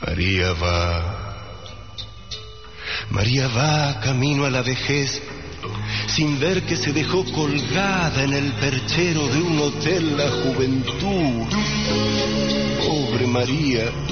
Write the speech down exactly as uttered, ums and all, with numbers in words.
María va, María va camino a la vejez, sin ver que se dejó colgada en el perchero de un hotel la juventud. Pobre María,